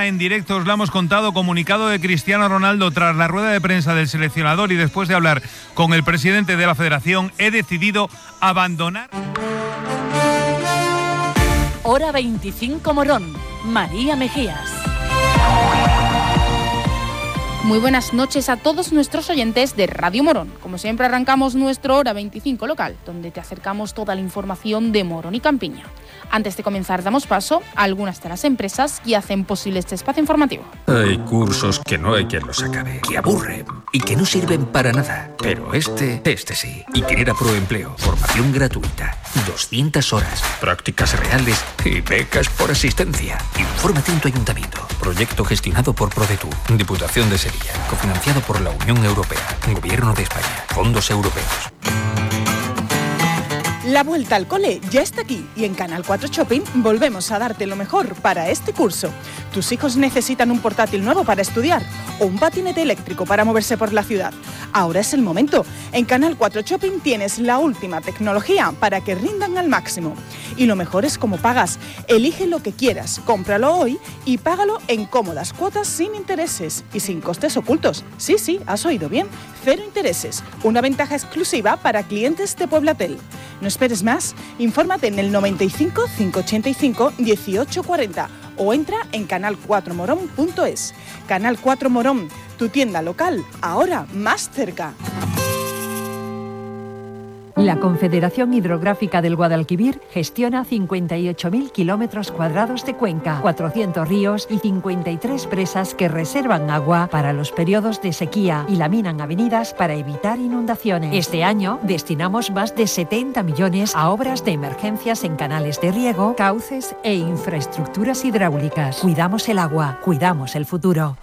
Ahora en directo os lo hemos contado, comunicado de Cristiano Ronaldo tras la rueda de prensa del seleccionador y después de hablar con el presidente de la federación, he decidido abandonar. Hora 25 Morón, María Mejías. Muy buenas noches a todos nuestros oyentes de Radio Morón. Como siempre arrancamos nuestro Hora 25 local, donde te acercamos toda la información de Morón y Campiña. Antes de comenzar damos paso a algunas de las empresas que hacen posible este espacio informativo. Hay cursos que no hay quien los acabe, que aburren y que no sirven para nada. Pero este sí. Itinera Proempleo, formación gratuita, 200 horas, prácticas reales y becas por asistencia. Infórmate en tu ayuntamiento. Proyecto gestionado por ProDetour, Diputación de Sevilla, cofinanciado por la Unión Europea, Gobierno de España, fondos europeos. La vuelta al cole ya está aquí y en Canal 4 Shopping volvemos a darte lo mejor para este curso. ¿Tus hijos necesitan un portátil nuevo para estudiar o un patinete eléctrico para moverse por la ciudad? Ahora es el momento. En Canal 4 Shopping tienes la última tecnología para que rindan al máximo. Y lo mejor es cómo pagas. Elige lo que quieras, cómpralo hoy y págalo en cómodas cuotas sin intereses y sin costes ocultos. Sí, has oído bien. 0 intereses. Una ventaja exclusiva para clientes de Pueblatel. No esperes más, infórmate en el 95 585 1840 o entra en canal4morón.es. Canal 4 Morón, tu tienda local, ahora más cerca. La Confederación Hidrográfica del Guadalquivir gestiona 58.000 kilómetros cuadrados de cuenca, 400 ríos y 53 presas que reservan agua para los periodos de sequía y laminan avenidas para evitar inundaciones. Este año destinamos más de 70 millones a obras de emergencias en canales de riego, cauces e infraestructuras hidráulicas. Cuidamos el agua, cuidamos el futuro.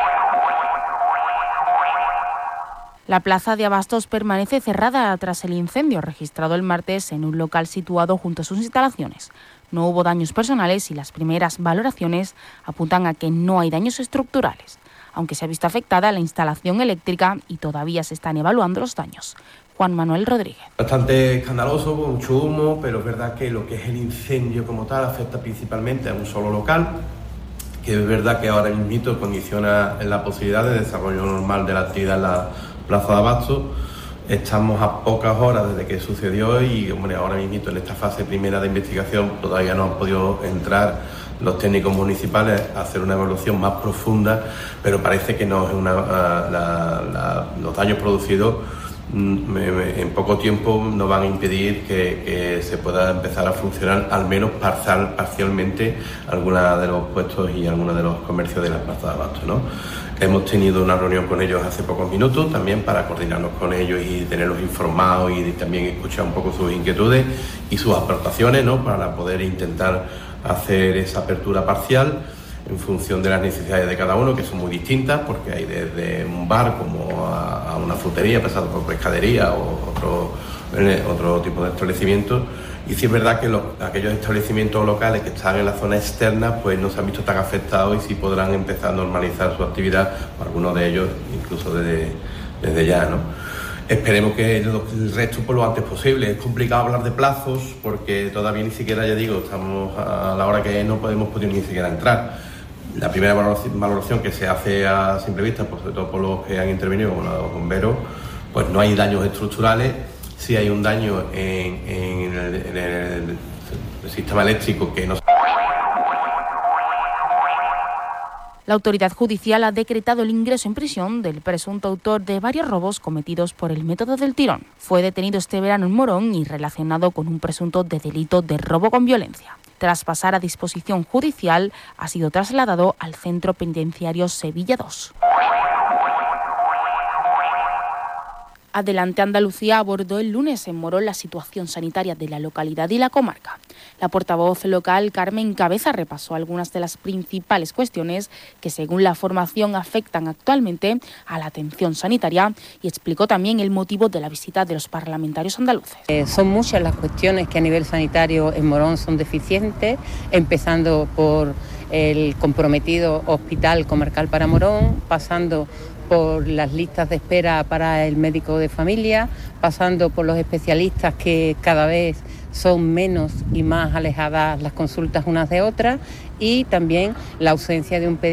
La plaza de Abastos permanece cerrada tras el incendio registrado el martes en un local situado junto a sus instalaciones. No hubo daños personales y las primeras valoraciones apuntan a que no hay daños estructurales, aunque se ha visto afectada la instalación eléctrica y todavía se están evaluando los daños. Juan Manuel Rodríguez. Bastante escandaloso, con mucho humo, pero es verdad que lo que es el incendio como tal afecta principalmente a un solo local, que es verdad que ahora mismo condiciona la posibilidad de desarrollo normal de la actividad en la Plaza de Abastos. Estamos a pocas horas desde que sucedió y ahora mismo en esta fase primera de investigación todavía no han podido entrar los técnicos municipales a hacer una evaluación más profunda, pero parece que no es los daños producidos en poco tiempo no van a impedir que se pueda empezar a funcionar al menos parcialmente algunos de los puestos y algunos de los comercios de la Plaza de Abastos, ¿no? Hemos tenido una reunión con ellos hace pocos minutos también para coordinarnos con ellos y tenerlos informados y también escuchar un poco sus inquietudes y sus aportaciones, ¿no? Para poder intentar hacer esa apertura parcial en función de las necesidades de cada uno, que son muy distintas, porque hay desde un bar como a una frutería, pasando por pescadería o otro tipo de establecimientos. Y sí es verdad que aquellos establecimientos locales que están en la zona externa pues no se han visto tan afectados y sí podrán empezar a normalizar su actividad, algunos de ellos incluso desde ya, ¿no? Esperemos que el resto por lo antes posible. Es complicado hablar de plazos porque todavía ni siquiera, ya digo, estamos a la hora que no podemos poder ni siquiera entrar. La primera valoración que se hace a simple vista, pues sobre todo por los que han intervenido, como los bomberos, pues no hay daños estructurales. Sí hay un daño en el sistema eléctrico que no... La autoridad judicial ha decretado el ingreso en prisión del presunto autor de varios robos cometidos por el método del tirón. Fue detenido este verano en Morón y relacionado con un presunto delito de robo con violencia. Tras pasar a disposición judicial, ha sido trasladado al Centro Penitenciario Sevilla 2. Adelante Andalucía abordó el lunes en Morón la situación sanitaria de la localidad y la comarca. La portavoz local Carmen Cabeza repasó algunas de las principales cuestiones que según la formación afectan actualmente a la atención sanitaria y explicó también el motivo de la visita de los parlamentarios andaluces. Son muchas las cuestiones que a nivel sanitario en Morón son deficientes, empezando por el comprometido Hospital Comarcal para Morón, pasando por las listas de espera para el médico de familia, pasando por los especialistas que cada vez son menos y más alejadas las consultas unas de otras y también la ausencia de un pediatra